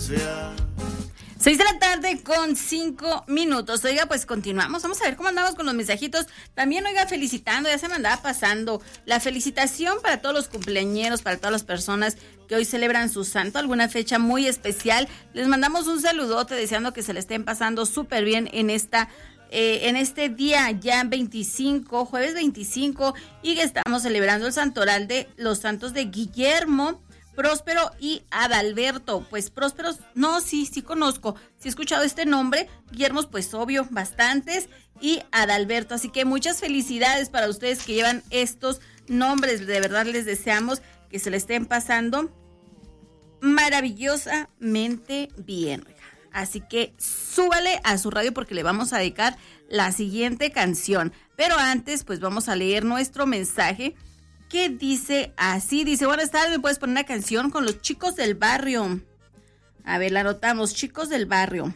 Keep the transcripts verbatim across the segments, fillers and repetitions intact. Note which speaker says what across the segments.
Speaker 1: distancia.
Speaker 2: Seis de la tarde con cinco minutos. Oiga, pues continuamos. Vamos a ver cómo andamos con los mensajitos. También, oiga, felicitando, ya se me andaba pasando la felicitación para todos los cumpleañeros, para todas las personas que hoy celebran su santo, alguna fecha muy especial. Les mandamos un saludote deseando que se le estén pasando súper bien en esta Eh, en este día ya veinticinco, jueves veinticinco, y que estamos celebrando el santoral de los santos de Guillermo, Próspero y Adalberto. Pues Prósperos, no, sí, sí conozco, sí he escuchado este nombre. Guillermos, pues obvio, bastantes, y Adalberto, así que muchas felicidades para ustedes que llevan estos nombres. De verdad les deseamos que se le estén pasando maravillosamente bien. Así que súbale a su radio porque le vamos a dedicar la siguiente canción. Pero antes, pues vamos a leer nuestro mensaje que dice así. Dice, buenas tardes, ¿me puedes poner una canción con los Chicos del Barrio? A ver, la anotamos, Chicos del Barrio.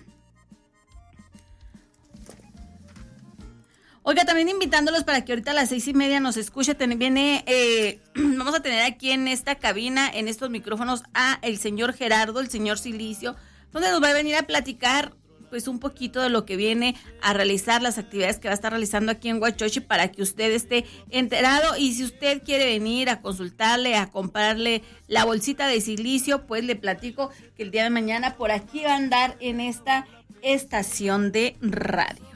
Speaker 2: Oiga, también invitándolos para que ahorita a las seis y media nos escuche. Ten, viene, eh, vamos a tener aquí en esta cabina, en estos micrófonos, a el señor Gerardo, el señor Silicio, donde nos va a venir a platicar pues un poquito de lo que viene a realizar, las actividades que va a estar realizando aquí en Huachochi, para que usted esté enterado. Y si usted quiere venir a consultarle, a comprarle la bolsita de silicio, pues le platico que el día de mañana por aquí va a andar en esta estación de radio.